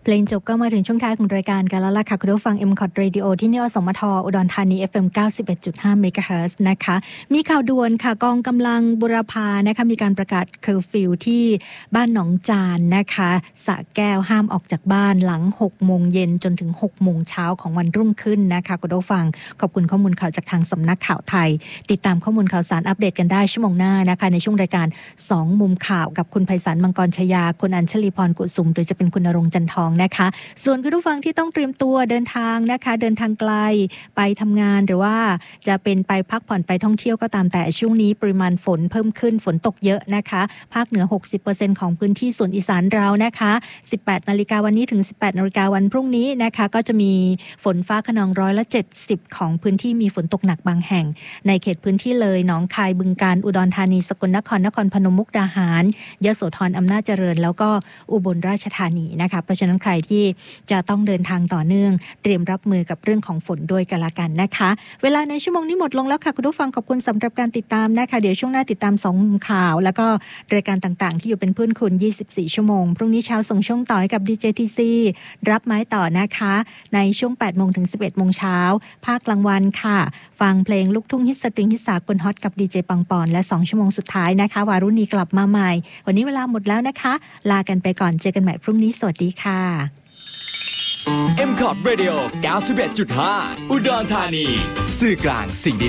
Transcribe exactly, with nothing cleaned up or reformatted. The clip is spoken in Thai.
เพลงจบก็มาถึงช่วงท้ายของรายการกันแล้วล่ะค่ะคุณผู้ฟัง เอ็ม คอ ที Radio ที่นี่อสมทอุดรธานี เอฟ เอ็ม เก้าสิบเอ็ดจุดห้า เมกะเฮิรตซ์นะคะมีข่าวด่วนค่ะกองกำลังบุรพานะคะมีการประกาศเคอร์ฟิวที่บ้านหนองจานนะคะสระแก้วห้ามออกจากบ้านหลังหกโมงเย็นจนถึงหกโมงเช้าของวันรุ่งขึ้นนะคะคุณผู้ฟังขอบคุณข้อมูลข่าวจากทางสำนักข่าวไทยติดตามข้อมูลข่าวสารอัปเดตกันได้ชั่วโมงหน้านะคะในช่วงรายการสองมุมข่าวกับคุณไพศาลมังกรชยาคุณอัญชลีพรกุสุมหรือจะเป็นคุณณรงค์จันทองนะคะส่วนคุณผู้ฟังที่ต้องเตรียมตัวเดินทางนะคะเดินทางไกลไปทำงานหรือว่าจะเป็นไปพักผ่อนไปท่องเที่ยวก็ตามแต่ช่วงนี้ปริมาณฝนเพิ่มขึ้นฝนตกเยอะนะคะภาคเหนือ หกสิบเปอร์เซ็นต์ ของพื้นที่ส่วนอีสานเรานะคะ สิบแปดนาฬิกาวันนี้ถึง สิบแปดนาฬิกาวันพรุ่งนี้นะคะก็จะมีฝนฟ้าคะนองร้อยละเจ็ดสิบของพื้นที่มีฝนตกหนักบางแห่งในเขตพื้นที่เลยหนองคายบึงกาฬอุดรธานีสกลนครนครพนมมุกดาหารยโสธรอำนาจเจริญแล้วก็อุบลราชธานีนะคะเพราะฉะนั้นใครที่จะต้องเดินทางต่อเนื่องเตรียมรับมือกับเรื่องของฝนด้วยกันละกันนะคะเวลาในชั่วโมงนี้หมดลงแล้วค่ะคุณผู้ฟังขอบคุณสำหรับการติดตามนะคะเดี๋ยวช่วงหน้าติดตามสองมุมข่าวแล้วก็รายการต่างๆที่อยู่เป็นเพื่อนคุณยี่สิบสี่ชั่วโมงพรุ่งนี้เช้าส่งช่วงต่อให้กับ ดี เจ ที ซี รับไม้ต่อนะคะในช่วง แปดโมงถึง สิบเอ็ดโมงเช้าภาคกลางวันค่ะฟังเพลงลูกทุ่งฮิตสตริงฮิตสากลฮอตกับดีเจปังปอนและสองชั่วโมงสุดท้ายนะคะวารุณีกลับมาใหม่วันนี้เวลาหมดแล้วนะคะลากันไปก่อนเจอกันใหม่พรุ่งนี้สวัสดีค่ะเอ็ม คอ ที Radio เก้าสิบเอ็ดจุดห้า อุดรธานีสื่อกลางสิ่งดี